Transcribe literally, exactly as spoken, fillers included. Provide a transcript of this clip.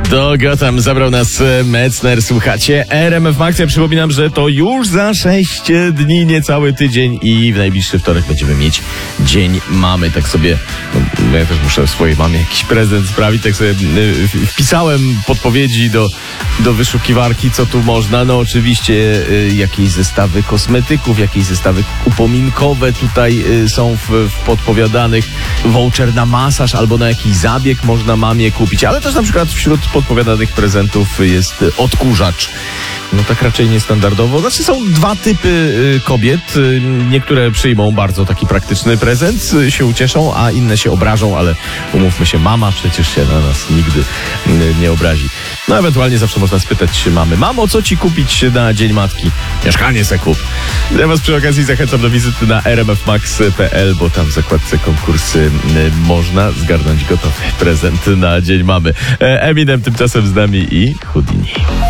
Do Gotham zabrał nas Metzner. Słuchacie R M F Max. Ja przypominam, że to już za sześć dni, niecały tydzień i w najbliższy wtorek będziemy mieć Dzień Mamy. Tak sobie, no, ja też muszę swojej mamie jakiś prezent sprawić. Tak sobie y, wpisałem podpowiedzi do, do wyszukiwarki, co tu można. No oczywiście y, jakieś zestawy kosmetyków, jakieś zestawy upominkowe tutaj y, są w, w podpowiadanych. Voucher na masaż albo na jakiś zabieg można mamie kupić, ale też na przykład wśród podpowiadanych prezentów jest odkurzacz. No tak raczej niestandardowo. Znaczy są dwa typy y, kobiet. Y, niektóre przyjmą bardzo taki praktyczny prezent, y, się ucieszą, a inne się obrażą, ale umówmy się, mama przecież się na nas nigdy y, nie obrazi. No ewentualnie zawsze można spytać się mamy: mamo, co ci kupić na Dzień Matki? Mieszkanie se kup. Ja was przy okazji zachęcam do wizyty na r m f max kropka p l, bo tam w zakładce konkursy y, można zgarnąć gotowy prezent na Dzień Mamy. E, Eminem tymczasem z nami i Houdini.